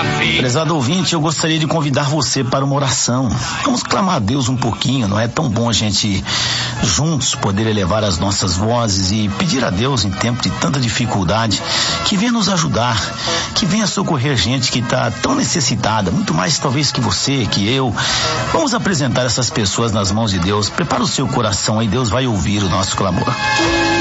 Prezado ouvinte, eu gostaria de convidar você para uma oração. Vamos clamar a Deus um pouquinho, não é tão bom a gente juntos poder elevar as nossas vozes e pedir a Deus em tempo de tanta dificuldade que venha nos ajudar, que venha socorrer gente que está tão necessitada, muito mais talvez que você, que eu. Vamos apresentar essas pessoas nas mãos de Deus. Prepara o seu coração aí, Deus vai ouvir o nosso clamor.